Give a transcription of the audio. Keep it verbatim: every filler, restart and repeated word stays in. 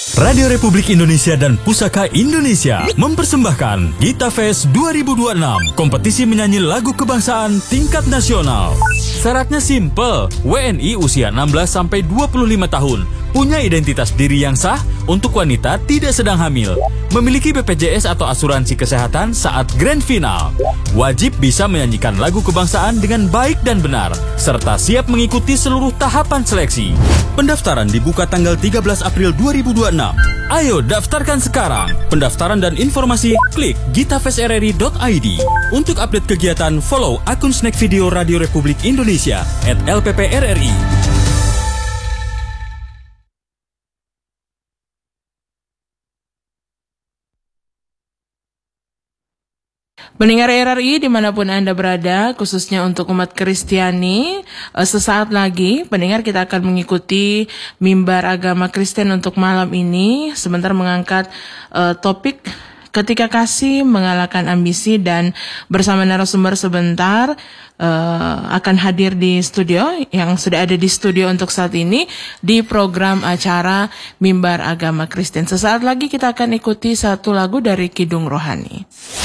Radio Republik Indonesia dan Pusaka Indonesia mempersembahkan Gita Fest dua ribu dua puluh enam, kompetisi menyanyi lagu kebangsaan tingkat nasional. Syaratnya simple, W N I usia enam belas sampai dua puluh lima tahun, punya identitas diri yang sah, untuk wanita tidak sedang hamil, memiliki B P J S atau asuransi kesehatan saat grand final, wajib bisa menyanyikan lagu kebangsaan dengan baik dan benar, serta siap mengikuti seluruh tahapan seleksi. Pendaftaran dibuka tanggal tiga belas April dua ribu dua puluh enam. Ayo daftarkan sekarang. Pendaftaran dan informasi klik gitafest r r i dot i d. Untuk update kegiatan, follow akun Snack Video Radio Republik Indonesia at L P P R R I. Pendengar R R I dimanapun Anda berada, khususnya untuk umat Kristiani, sesaat lagi pendengar kita akan mengikuti mimbar agama Kristen untuk malam ini. Sebentar mengangkat uh, topik ketika kasih mengalahkan ambisi, dan bersama narasumber sebentar uh, akan hadir di studio, yang sudah ada di studio untuk saat ini di program acara Mimbar Agama Kristen. Sesaat lagi kita akan ikuti satu lagu dari Kidung Rohani.